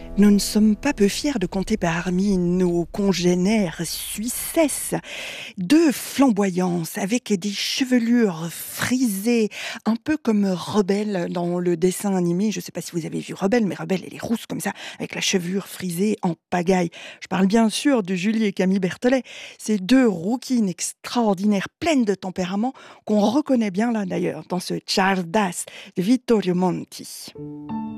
Nous ne sommes pas peu fiers de compter parmi nos congénères suissesses deux flamboyances avec des chevelures frisées, un peu comme Rebelle dans le dessin animé. Je ne sais pas si vous avez vu Rebelle, mais Rebelle, elle est rousse comme ça, avec la chevelure frisée en pagaille. Je parle bien sûr de Julie et Camille Berthollet. Ces deux rouquines extraordinaires, pleines de tempérament, qu'on reconnaît bien là d'ailleurs dans ce Ciardas de Vittorio Monti.